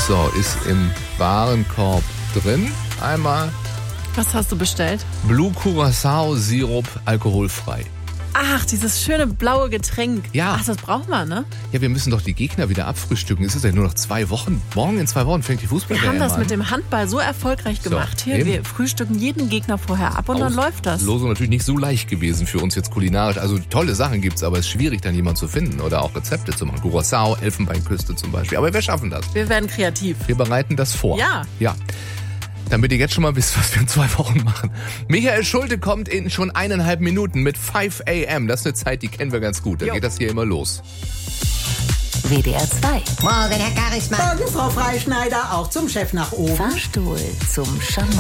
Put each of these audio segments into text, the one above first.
So, ist im Warenkorb drin. Einmal Was hast du bestellt? Blue Curacao Sirup, alkoholfrei. Ach, dieses schöne blaue Getränk. Ja. Ach, das braucht man, ne? Ja, wir müssen doch die Gegner wieder abfrühstücken. Es ist ja nur noch 2 Wochen. Morgen in 2 Wochen fängt die Fußball-WM Wir haben das an. mit dem Handball so erfolgreich gemacht. Hier, eben. wir frühstücken jeden Gegner vorher ab und dann läuft das. Auslosung natürlich nicht so leicht gewesen für uns jetzt kulinarisch. Also tolle Sachen gibt's, aber es ist schwierig, dann jemanden zu finden oder auch Rezepte zu machen. Curacao, Elfenbeinküste zum Beispiel. Aber wir schaffen das. Wir werden kreativ. Wir bereiten das vor. Ja. Ja. Damit ihr jetzt schon mal wisst, was wir in 2 Wochen machen. Michael Schulte kommt in schon 1,5 Minuten mit 5 a.m. Das ist eine Zeit, die kennen wir ganz gut. Da geht das hier immer los. WDR 2. Morgen, Herr Charisma. Morgen, Frau Freischneider, auch zum Chef nach oben. Fahrstuhl zum Schamott.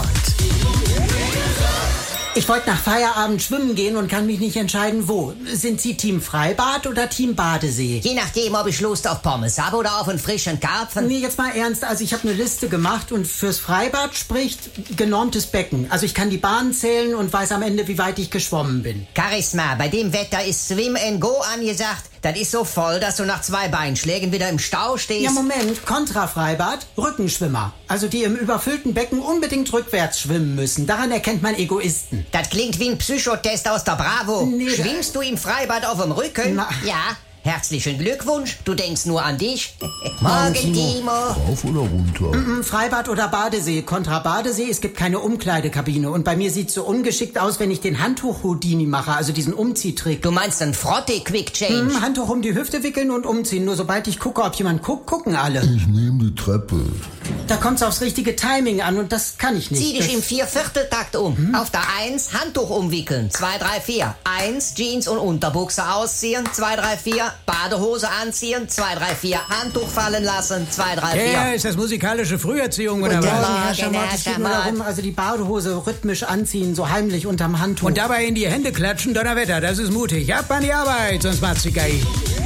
Ich wollte nach Feierabend schwimmen gehen und kann mich nicht entscheiden, wo. Sind Sie Team Freibad oder Team Badesee? Je nachdem, ob ich Lust auf Pommes habe oder auf einen frischen Karpfen. Nee, jetzt mal ernst. Also ich habe eine Liste gemacht und fürs Freibad spricht genormtes Becken. Also ich kann die Bahnen zählen und weiß am Ende, wie weit ich geschwommen bin. Charisma, bei dem Wetter ist Swim and Go angesagt. Das ist so voll, dass du nach 2 Beinschlägen wieder im Stau stehst. Ja, Moment. Kontrafreibad, Rückenschwimmer. Also die im überfüllten Becken unbedingt rückwärts schwimmen müssen. Daran erkennt man Egoisten. Das klingt wie ein Psychotest aus der Bravo. Nee, Schwimmst du im Freibad auf dem Rücken? Na. Ja. Herzlichen Glückwunsch, du denkst nur an dich. Morgen, Timo. Rauf oder runter? Freibad oder Badesee. Kontra Badesee, es gibt keine Umkleidekabine. Und bei mir sieht's so ungeschickt aus, wenn ich den Handtuch-Houdini mache, also diesen Umziehtrick. Du meinst einen Frotte-Quick-Change? Handtuch um die Hüfte wickeln und umziehen. Nur sobald ich gucke, ob jemand guckt, gucken alle. Ich nehme die Treppe. Da kommt's aufs richtige Timing an und das kann ich nicht. Zieh dich Das- im 4/4-Takt um. Auf der 1 Handtuch umwickeln. 2, 3, 4. 1 Jeans und Unterbuchse ausziehen. 2, 3, 4. Badehose anziehen. 2, 3, 4. Handtuch fallen lassen. 2, 3, 4. Ja, ist das musikalische Früherziehung oder Und was? ja, Herr Morgen, Schamott, Herr es geht nur Schamott. darum, also die Badehose rhythmisch anziehen, so heimlich unterm Handtuch. Und dabei in die Hände klatschen, Donnerwetter, das ist mutig. Ab an die Arbeit, sonst macht's die Geige.